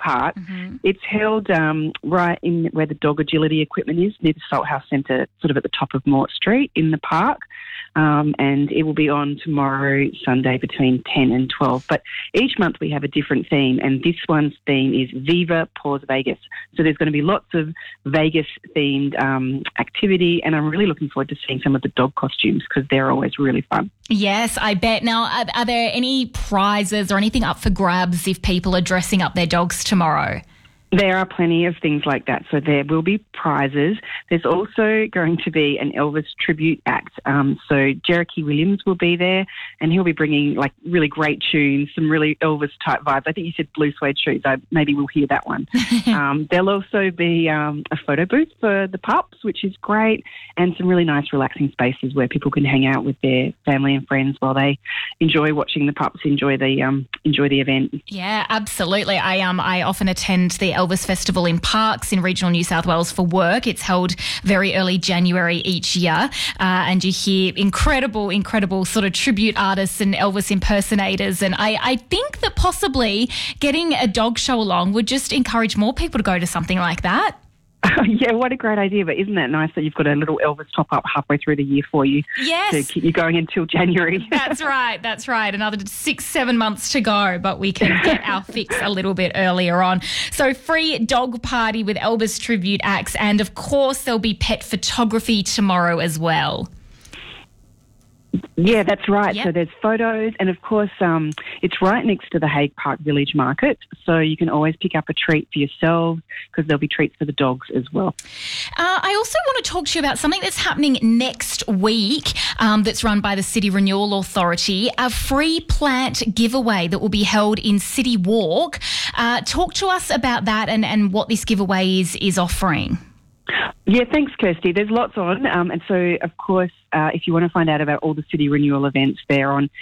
Park. It's held right in where the dog agility equipment is, near the Salt House Centre, sort of at the top of Mort Street in the park. And it will be on tomorrow, Sunday, between 10 and 12. But each month we have a different theme, and this one's theme is Viva Paws Vegas. So there's going to be lots of Vegas-themed activity, and I'm really looking forward to seeing some of the dog costumes because they're always really fun. Yes, I bet. Now, are there any prizes or anything up for grabs if people are dressing up their dogs tomorrow? There are plenty of things like that. So there will be prizes. There's also going to be an Elvis tribute act. So Jericho Williams will be there, and he'll be bringing like really great tunes, some really Elvis type vibes. I think you said blue suede shoes. Maybe we'll hear that one. There'll also be a photo booth for the pups, which is great, and some really nice relaxing spaces where people can hang out with their family and friends while they enjoy watching the pups, enjoy the event. Yeah, absolutely. I often attend the Elvis Festival in Parks in regional New South Wales for work. It's held very early January each year, and you hear incredible sort of tribute artists and Elvis impersonators. And I think that possibly getting a dog show along would just encourage more people to go to something like that. Yeah, what a great idea. But isn't that nice that you've got a little Elvis top-up halfway through the year for you? Yes. To keep you going until January. That's right. Another 6-7 months to go, but we can get our fix a little bit earlier on. So free dog party with Elvis tribute acts, and of course there'll be pet photography tomorrow as well. Yeah, that's right. Yep. So there's photos, and of course it's right next to the Hague Park Village Market, so you can always pick up a treat for yourselves because there'll be treats for the dogs as well. I also want to talk to you about something that's happening next week that's run by the City Renewal Authority, a free plant giveaway that will be held in City Walk. Talk to us about that and what this giveaway is offering. Yeah, thanks, Kirsty. There's lots on. And so, of course, if you want to find out about all the city renewal events, they're on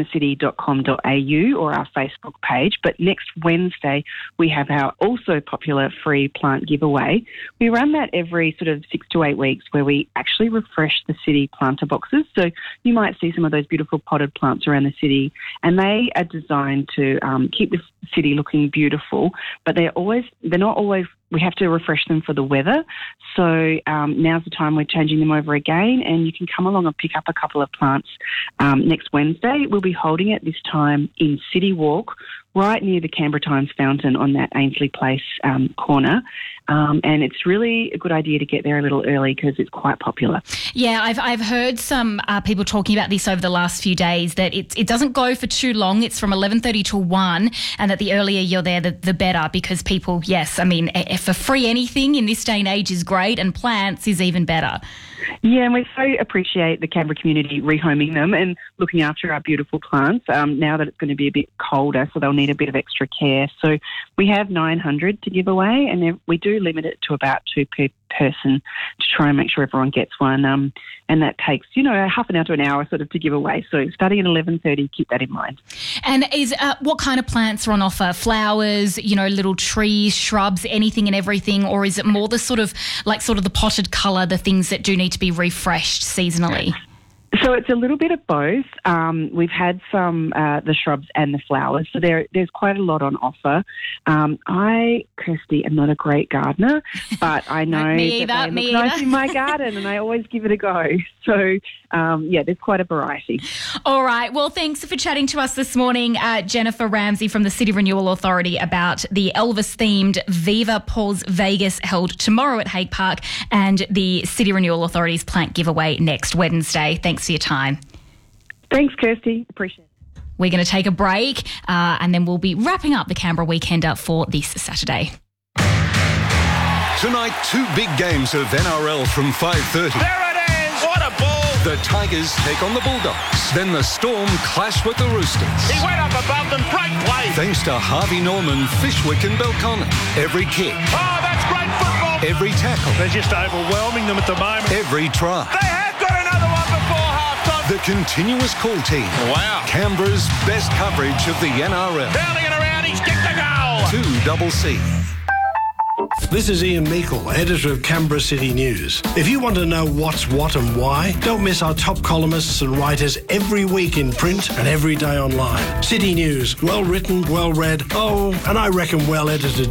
inthecity.com.au or our Facebook page. But next Wednesday, we have our also popular free plant giveaway. We run that every sort of 6 to 8 weeks where we actually refresh the city planter boxes. So you might see some of those beautiful potted plants around the city, and they are designed to keep the city looking beautiful, but they're not always, we have to refresh them for the weather. So now's the time we're changing them over again, and you can come along and pick up a couple of plants next Wednesday. We'll be holding it this time in City Walk, right near the Canberra Times fountain on that Ainslie Place corner. And it's really a good idea to get there a little early because it's quite popular. Yeah, I've heard some people talking about this over the last few days, that it doesn't go for too long. It's from 11:30 to 1, and that the earlier you're there, the better, because people, yes, I mean, for free anything in this day and age is great, and plants is even better. Yeah, and we so appreciate the Canberra community rehoming them and looking after our beautiful plants now that it's going to be a bit colder, so they'll need a bit of extra care. So we have 900 to give away, and we do limit it to about 2 per person to try and make sure everyone gets one. And that takes, half an hour to an hour sort of to give away. So starting at 11:30, keep that in mind. And is what kind of plants are on offer? Flowers, little trees, shrubs, anything and everything? Or is it more the sort of the potted colour, the things that do need to be refreshed seasonally? So it's a little bit of both. We've had some the shrubs and the flowers, so there's quite a lot on offer. I, Kirsty, am not a great gardener, but I know that they look nice in my garden, and I always give it a go. So, there's quite a variety. All right. Well, thanks for chatting to us this morning, Jennifer Ramsey from the City Renewal Authority, about the Elvis-themed Viva Paws Vegas held tomorrow at Hague Park and the City Renewal Authority's plant giveaway next Wednesday. Thanks for your time. Thanks, Kirsty. Appreciate it. We're going to take a break and then we'll be wrapping up the Canberra Weekender for this Saturday. Tonight, 2 big games of NRL from 5:30. There it is! What a ball! The Tigers take on the Bulldogs. Then the Storm clash with the Roosters. He went up above them. Great play. Thanks to Harvey Norman, Fishwick and Belconnen. Every kick. Oh, that's great football. Every tackle. They're just overwhelming them at the moment. Every try. They have got another one before half-time. The continuous call team. Wow. Canberra's best coverage of the NRL. Downing and around, he's kicked the goal. 2CC. This is Ian Meikle, editor of Canberra City News. If you want to know what's what and why, don't miss our top columnists and writers every week in print and every day online. City News, well written, well read, and I reckon well edited